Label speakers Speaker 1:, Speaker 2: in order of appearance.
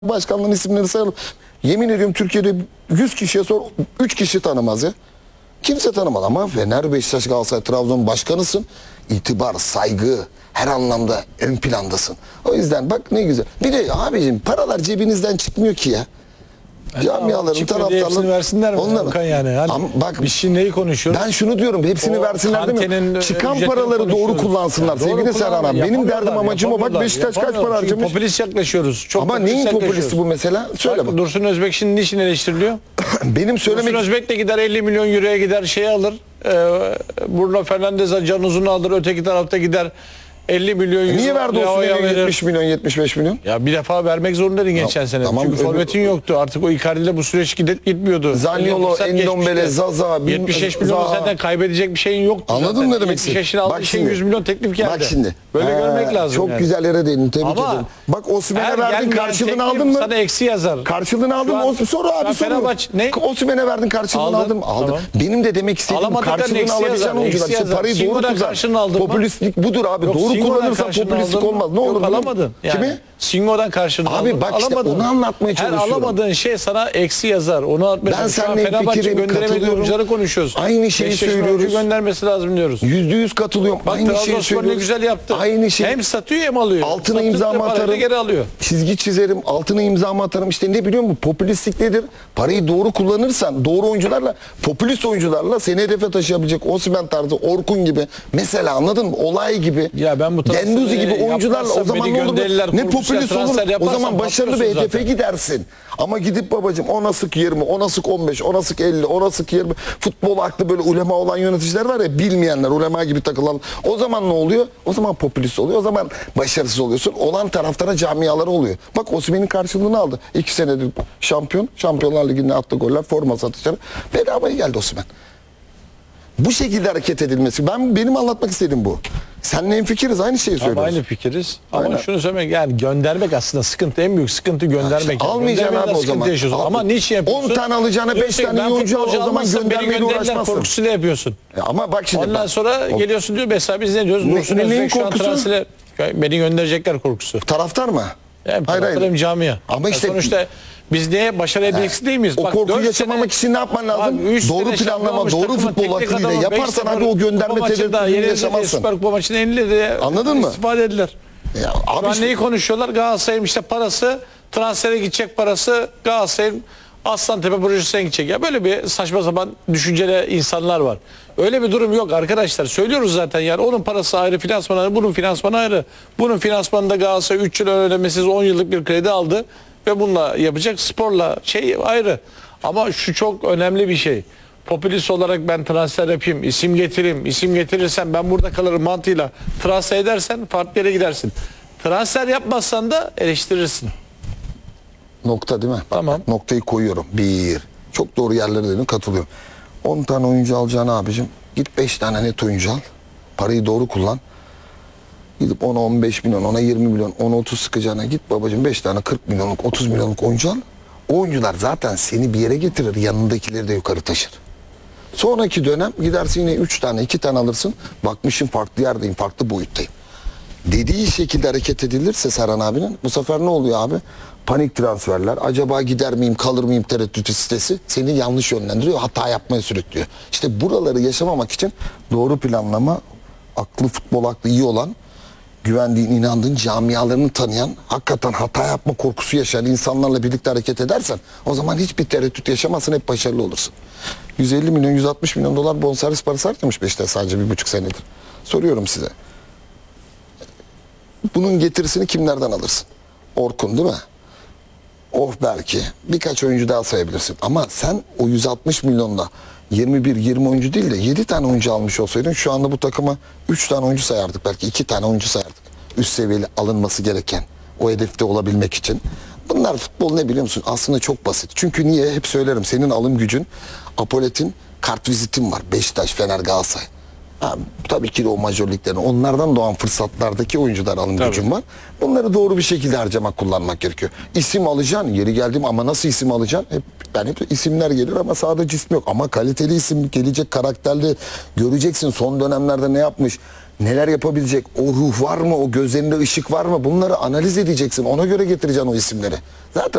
Speaker 1: Başkanlığın isimlerini sayalım. Yemin ediyorum Türkiye'de 100 kişiye sor 3 kişi tanımaz ya. Kimse tanımaz ama Fener, Beşiktaş, Galatasaray, Trabzon başkanısın. İtibar, saygı her anlamda ön plandasın. O yüzden bak ne güzel. Bir de abicim paralar cebinizden çıkmıyor ki ya. Camiaların, taraftarların
Speaker 2: versinler mi?
Speaker 1: onların
Speaker 2: Yani. Hani
Speaker 1: bak
Speaker 2: biz şimdi neyi konuşuyoruz?
Speaker 1: ben şunu diyorum hepsini
Speaker 2: O
Speaker 1: versinler değil mi?
Speaker 2: Kante'nin
Speaker 1: Çıkan
Speaker 2: ücretini
Speaker 1: paraları doğru
Speaker 2: konuşuyoruz.
Speaker 1: kullansınlar
Speaker 2: Ya doğru
Speaker 1: sevgili Serhan abi. Benim derdim amacım o. Bak Beşiktaş kaç para harcamış?
Speaker 2: Popülist yaklaşıyoruz. Çok
Speaker 1: Ama neyin populisti bu mesela? Söyle bak.
Speaker 2: Dursun Özbek şimdi niçin eleştiriliyor?
Speaker 1: Benim söylemek
Speaker 2: Dursun Özbek de gider 50 milyon euroya gider şeyi alır. Bruno Fernandes'e can uzunu alır. Öteki tarafta gider 50 milyon euro.
Speaker 1: Niye verdi o
Speaker 2: Leao'ya
Speaker 1: Osimhen'e
Speaker 2: verir.
Speaker 1: 70 milyon 75 milyon?
Speaker 2: Ya bir defa vermek zorundaydın geçen sene.
Speaker 1: tamam,
Speaker 2: Çünkü forvetin yoktu. Artık o Icardi'yle bu süreç gitmiyordu.
Speaker 1: Zaniolo, Endombele, Zaza,
Speaker 2: 75 milyon
Speaker 1: Zaha.
Speaker 2: zaten kaybedecek bir şeyin yoktu.
Speaker 1: Anladın
Speaker 2: zaten.
Speaker 1: ne demek
Speaker 2: 75
Speaker 1: istediğim?
Speaker 2: yaşını aldığı şey 100 milyon teklif geldi.
Speaker 1: Bak şimdi.
Speaker 2: Böyle görmek lazım
Speaker 1: çok
Speaker 2: yani.
Speaker 1: güzel yere değindin. Tebrik
Speaker 2: Ama
Speaker 1: ederim. Bak Osimhen'e
Speaker 2: her
Speaker 1: verdin
Speaker 2: gelmeyen
Speaker 1: karşılığını
Speaker 2: teklif
Speaker 1: aldın mı?
Speaker 2: Sana eksi yazar.
Speaker 1: Karşılığını aldın mı? Sonra abi soru. Osimhen'e verdin karşılığını
Speaker 2: Aldım,
Speaker 1: aldın mı? Aldım.
Speaker 2: tamam.
Speaker 1: Benim de demek istediğim
Speaker 2: Alamadıklarını
Speaker 1: karşılığını
Speaker 2: eksi
Speaker 1: alacağın
Speaker 2: yazar,
Speaker 1: oyuncular.
Speaker 2: eksi
Speaker 1: İşte
Speaker 2: yazar.
Speaker 1: parayı doğru
Speaker 2: Singo'dan
Speaker 1: kullan.
Speaker 2: karşılığını aldın mı?
Speaker 1: Popülistlik budur abi.
Speaker 2: Yok,
Speaker 1: Doğru
Speaker 2: Singo'dan
Speaker 1: kullanırsan
Speaker 2: karşılığını
Speaker 1: popülistlik
Speaker 2: aldın mı?
Speaker 1: olmaz. Ne olur
Speaker 2: Yok,
Speaker 1: biliyor musun?
Speaker 2: alamadın. Yani.
Speaker 1: Kimi?
Speaker 2: Singo'dan karşılığını
Speaker 1: Abi
Speaker 2: aldın.
Speaker 1: bak işte
Speaker 2: Alamadın.
Speaker 1: onu anlatmaya çalışıyorum.
Speaker 2: Her alamadığın şey sana eksi yazar. Onu anlatmaya
Speaker 1: Ben
Speaker 2: çalışıyorum.
Speaker 1: seninle
Speaker 2: Fenerbahçe
Speaker 1: fikirim,
Speaker 2: gönderemediği
Speaker 1: katılıyorum.
Speaker 2: oyuncuları konuşuyoruz.
Speaker 1: Aynı şeyi
Speaker 2: Beşiktaş'ın
Speaker 1: söylüyoruz.
Speaker 2: oyuncu göndermesi lazım diyoruz.
Speaker 1: %100 katılıyorum.
Speaker 2: Bak
Speaker 1: Aynı şeyi
Speaker 2: Trabzonspor ne
Speaker 1: söylüyoruz.
Speaker 2: güzel yaptı.
Speaker 1: Aynı şey.
Speaker 2: Hem satıyor hem alıyor.
Speaker 1: Altına
Speaker 2: Sattıkça
Speaker 1: imzamı
Speaker 2: parayı da
Speaker 1: atarım.
Speaker 2: geri alıyor.
Speaker 1: Çizgi çizerim. Altına imzamı atarım. İşte ne biliyor musun? Popülistlik nedir? Parayı doğru kullanırsan, doğru oyuncularla, popülist oyuncularla seni hedefe taşıyabilecek Osimhen tarzı, Orkun gibi. Mesela anladın mı? Olay gibi.
Speaker 2: Ya ben bu transferi
Speaker 1: Genduzi gibi oyuncularla o
Speaker 2: yapmazsam
Speaker 1: zaman
Speaker 2: beni
Speaker 1: ne olur?
Speaker 2: gönderirler,
Speaker 1: Ne
Speaker 2: kurgusuyla
Speaker 1: popülist olur.
Speaker 2: transfer
Speaker 1: O
Speaker 2: yaparsam
Speaker 1: zaman başarılı bir
Speaker 2: patlıyorsun
Speaker 1: hedefe
Speaker 2: zaten.
Speaker 1: gidersin. Ama gidip babacığım ona sık 20, ona sık 15, ona sık 50, ona sık 20. Futbol aklı böyle ulema olan yöneticiler var ya, bilmeyenler, ulema gibi takılan. O zaman ne oluyor? O zaman popülist oluyor. O zaman başarısız oluyorsun. Olan taraftara camiaları oluyor. Bak Osimhen'in karşılığını aldı. 2 senedir şampiyon. Şampiyonlar Ligi'nde attığı goller, forma satışları. Bedavaya geldi Osimhen. Bu şekilde hareket edilmesi. Benim anlatmak istediğim bu. Seninle hemfikiriz, aynı şeyi
Speaker 2: Ama
Speaker 1: söylüyoruz.
Speaker 2: aynı fikiriz. Ama
Speaker 1: Aynen.
Speaker 2: şunu söylemek, yani göndermek aslında sıkıntı, en büyük sıkıntı göndermek.
Speaker 1: Almayacaksın abi o zaman.
Speaker 2: Ama niçin yapıyorsun?
Speaker 1: 10 tane alacağına 5
Speaker 2: Diyorsun ki,
Speaker 1: tane
Speaker 2: ben
Speaker 1: iyi oyuncu al, o
Speaker 2: futbolcu
Speaker 1: zaman
Speaker 2: almazsam beni
Speaker 1: göndermeyle
Speaker 2: gönderirler
Speaker 1: uğraşmazsın.
Speaker 2: korkusuyla yapıyorsun.
Speaker 1: Ama bak şimdi.
Speaker 2: Ondan sonra geliyorsun diyor mesela biz ne diyoruz?
Speaker 1: Ne-
Speaker 2: Dursun
Speaker 1: neyin
Speaker 2: Özbek şu an
Speaker 1: korkusu?
Speaker 2: transfere beni gönderecekler korkusu.
Speaker 1: Taraftar mı?
Speaker 2: Hem taraftar hem camia.
Speaker 1: Ama işte
Speaker 2: sonuçta biz neye başarı endeksli değil miyiz?
Speaker 1: O
Speaker 2: Bak,
Speaker 1: korkuyu
Speaker 2: 4
Speaker 1: yaşamamak için ne yapman lazım?
Speaker 2: Bak, üç
Speaker 1: Doğru
Speaker 2: sene şampiyon
Speaker 1: planlama,
Speaker 2: olmuş
Speaker 1: doğru
Speaker 2: takımın
Speaker 1: futbol
Speaker 2: teknik
Speaker 1: akılıyla
Speaker 2: adamı,
Speaker 1: yaparsan
Speaker 2: 5-0
Speaker 1: abi o gönderme
Speaker 2: kupa maçında
Speaker 1: tereddütünü
Speaker 2: yenildi,
Speaker 1: yaşamazsın.
Speaker 2: Süper Kupa maçında yenildi.
Speaker 1: Anladın mı?
Speaker 2: İstifade ediler.
Speaker 1: Ya
Speaker 2: Şu
Speaker 1: abi
Speaker 2: an
Speaker 1: işte-
Speaker 2: neyi konuşuyorlar? Galatasaray'ın işte parası, transfere gidecek parası Galatasaray'ın Aslantepe projesine gidecek. Ya böyle bir saçma sapan düşünceli insanlar var. Öyle bir durum yok arkadaşlar. Söylüyoruz zaten yani onun parası ayrı, finansmanı ayrı, bunun finansmanı ayrı. Bunun finansmanında Galatasaray 3 yıl ödemesiz 10 yıllık bir kredi aldı ve bununla yapacak, sporla şey ayrı. Ama şu çok önemli bir şey. Popülist olarak ben transfer yapayım, isim getireyim, isim getirirsem ben burada kalırım mantığıyla transfer edersen farklı yere gidersin. Transfer yapmazsan da eleştirirsin.
Speaker 1: Nokta değil mi? Bak,
Speaker 2: Tamam.
Speaker 1: noktayı koyuyorum. Bir. Çok doğru yerlere dedim, katılıyorum. 10 tane oyuncu alacağını abicim. Git 5 tane net oyuncu al. Parayı doğru kullan. Gidip ona 15 milyon, ona 20 milyon, ona 30 sıkacağına git babacığım 5 tane 40 milyonluk, 30 milyonluk oyuncu al. O oyuncular zaten seni bir yere getirir. Yanındakileri de yukarı taşır. Sonraki dönem gidersin yine 3 tane, 2 tane alırsın. Bakmışım farklı yerdeyim, farklı boyuttayım. Dediği şekilde hareket edilirse Serhan abinin bu sefer ne oluyor abi? Panik transferler, acaba gider miyim kalır mıyım tereddütü sitesi seni yanlış yönlendiriyor, hata yapmaya sürüklüyor. İşte buraları yaşamamak için doğru planlama, aklı futbol aklı iyi olan, güvendiğin, inandığın, camialarını tanıyan, hakikaten hata yapma korkusu yaşayan insanlarla birlikte hareket edersen o zaman hiçbir tereddüt yaşamazsın, hep başarılı olursun. 150 milyon, 160 milyon dolar bonservis parası harcamış Beşiktaş sadece 1,5 senedir. Soruyorum size. Bunun getirisini kimlerden alırsın? Orkun değil mi? Oh belki. Birkaç oyuncu daha sayabilirsin. Ama sen o 160 milyonla 21-20 oyuncu değil de 7 tane oyuncu almış olsaydın şu anda bu takıma 3 tane oyuncu sayardık. Belki 2 tane oyuncu sayardık. Üst seviyeli alınması gereken o hedefte olabilmek için. Bunlar futbol ne biliyor musun? Aslında çok basit. Çünkü niye? Hep söylerim. Senin alım gücün, Apolet'in kart vizitin var. Beşiktaş, Fener, Galatasaray. Ha, tabii ki de o majörliklerin onlardan doğan fırsatlardaki oyuncular alım gücüm var. Bunları doğru bir şekilde harcamak, kullanmak gerekiyor. İsim alacaksın, yeri geldim ama nasıl isim alacaksın? Hep isimler geliyor ama sahada cismi yok. Ama kaliteli isim gelecek, karakterli göreceksin son dönemlerde ne yapmış, neler yapabilecek, o ruh var mı, o gözlerinde ışık var mı, bunları analiz edeceksin. Ona göre getireceksin o isimleri. Zaten